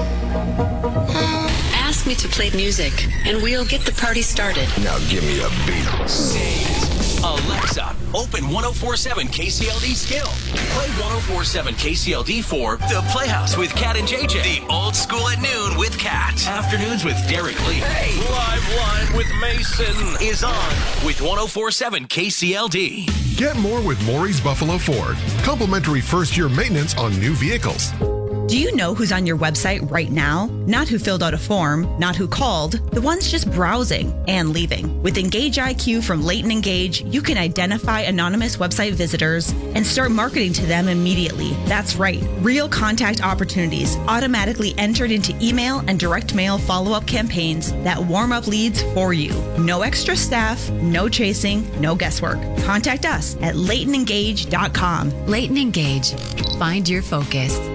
Ask me to play music, and we'll get the party started. Now give me a beat. Alexa, open 104.7 KCLD Skill. Play 104.7 KCLD for The Playhouse with Kat and JJ. The Old School at Noon with Kat. Afternoons with Derek Lee. Hey, Live Line with Mason is on with 104.7 KCLD. Get more with Maury's Buffalo Ford. Complimentary first-year maintenance on new vehicles. Do you know who's on your website right now? Not who filled out a form, not who called, the ones just browsing and leaving. With Engage IQ from Leighton Engage, you can identify anonymous website visitors and start marketing to them immediately. That's right. Real contact opportunities automatically entered into email and direct mail follow-up campaigns that warm up leads for you. No extra staff, no chasing, no guesswork. Contact us at LeightonEngage.com. Leighton Engage. Find your focus.